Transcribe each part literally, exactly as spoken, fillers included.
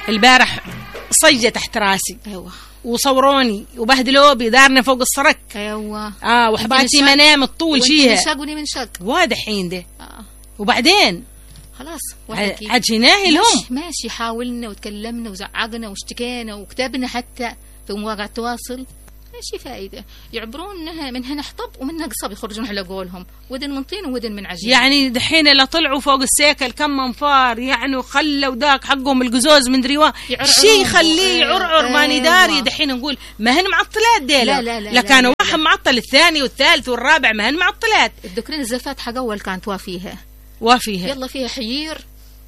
البارح صيجة تحت راسي. ايوه. وصوروني وبهدلوا بدارنا فوق الصرك. ايوه. اه وحباتي منام الطول شيها. من شق وني من شق. واضح حين ده. آه. وبعدين خلاص عاد جيناه لهم. ماشي, ماشي حاولنا وتكلمنا وزعقنا واشتكينا وكتبنا حتى في مواقع التواصل. ماشي فائدة، يعبرون منها من هنا حطب ومنها قصب، يخرجون على قولهم ودن من طين وودن من عجين. يعني دحين لا طلعوا فوق السيكل كم منفار يعني وخلوا ذاك حقهم القزوز من دريوان شيء يخليه يعرعر ماني داري. دحين نقول ما هن معطلات ديلا. لا لا لا, لا كانوا واحد معطل الثاني والثالث والرابع ما هن معطلات. الذكرين الزفات حق أول كانت وافيها وافيها يلا فيها حيير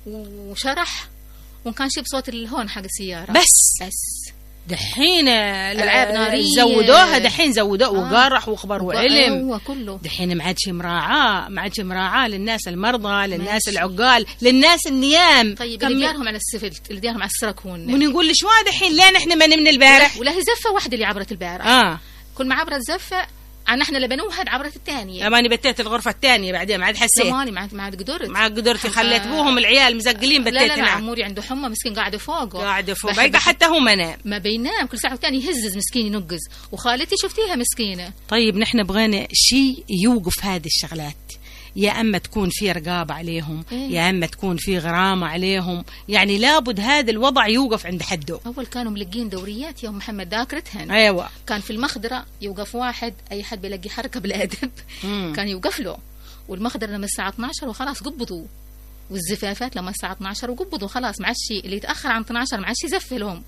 وشرح وكان شي بصوت الهون حق السيارة بس بس دحين العاب ناريه زودوها. دحين زودوها آه. وقرح وخبر وعلم. هو كله دحين ما عادش مراعاه ما عادش مراعاه للناس المرضى، للناس العقال، للناس النيام. طيب اللي ديارهم على السفلت، اللي ديارهم على السركون، ونقول ليش وا دحين لين احنا ما من البارح ولا هي زفه واحده اللي عبرت البارح. اه كل ما عبرت زفه عن احنا اللي بنوهد عبرت الثانيه. اماني بتيت الغرفه الثانيه بعدين ما عاد حسيت. اماني ما عاد ما عاد قدرت ما عاد قدرتي خليت ابوهم العيال مزقلين بتيت. لا لا, لا عموري عنده حمى مسكين قاعد فوقه قاعد فوق بقى حتى هو ما نام ما بينام كل ساعه والثانيه يهزز مسكين ينقز. وخالتي شفتيها مسكينه. طيب نحن بغينا شيء يوقف هذه الشغلات، يا أما تكون في رقابة عليهم إيه؟ يا أما تكون في غرامة عليهم. يعني لابد هذا الوضع يوقف عند حده. أول كانوا ملقين دوريات يا محمد ذاكرتهن. أيوة. كان في المخدرة يوقف واحد أي حد بيلاقي حركة بالأدب كان يوقف له. والمخدرة لما الساعة اثناشر وخلاص قبضوا، والزفافات لما الساعة اثناشر وقبضوا خلاص. ما عادش اللي يتأخر عن اثناشر ما عادش يزف لهم.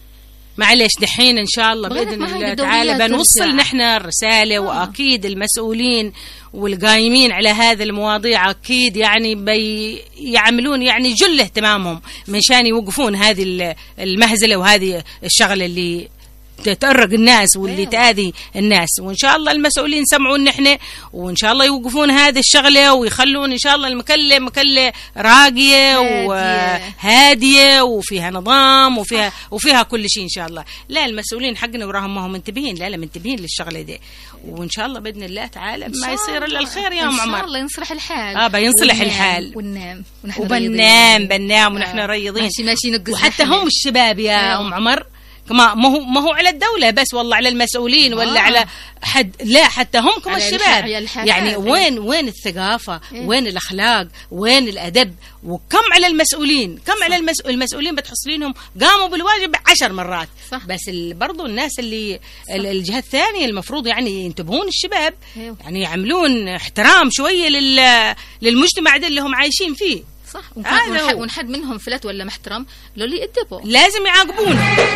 معلش دحين إن شاء الله بإذن الله تعالى بنوصل نحن الرسالة. آه. وأكيد المسؤولين والقايمين على هذه المواضيع أكيد يعني بيعملون يعني جل اهتمامهم منشان يوقفون هذه المهزلة وهذه الشغلة اللي تتأرق الناس واللي أيوة. تآذي الناس. وإن شاء الله المسؤولين سمعون نحن، وإن شاء الله يوقفون هذه الشغلة ويخلون إن شاء الله المكلة مكلة راقية وهادية وفيها نظام وفيها وفيها كل شيء إن شاء الله. لا المسؤولين حقنا وراهم ما هم منتبهين، لا لا منتبهين للشغلة دي. وإن شاء الله بإذن الله تعالى ما يصير إلا الخير يا أم عمر. إن شاء الله ينصلح الحال. آه بينصلح الحال. وننام وبننام بننام ونحن ريضين. ماشي ماشي نقص. وحتى هم الشباب يا أم عمر ما ما هو ما هو على الدولة بس والله على المسؤولين ولا آه. على حد، لا حتى هم كم الشباب يعني وين وين الثقافة إيه؟ وين الأخلاق وين الأدب وكم على المسؤولين كم صح. على المسؤول المسؤولين بتحصلينهم قاموا بالواجب عشر مرات صح. بس برضو الناس اللي صح. الجهة الثانية المفروض يعني ينتبهون الشباب إيه؟ يعني يعملون احترام شوية لل للمجتمع ده اللي هم عايشين فيه صح. ونحد منهم فلت ولا محترم لو اللي يأدبوا لازم يعاقبون.